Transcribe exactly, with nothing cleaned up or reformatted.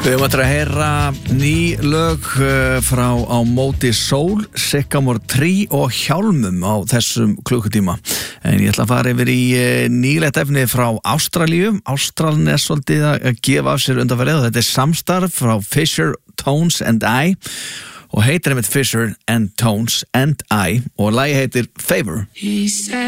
Við höfum að heyra ný lög frá Á móti sól, Sycamore Tree og Hjálmum á þessum klukkutíma. En ég ætla að fara yfir í nýlegt efni frá Ástralíu. Ástralinn er svolítið að gefa af sér undanfarið og þetta er samstarf frá Fisher, Tones and I og heitir einmitt Fisher and Tones and I og lagið heitir Favor.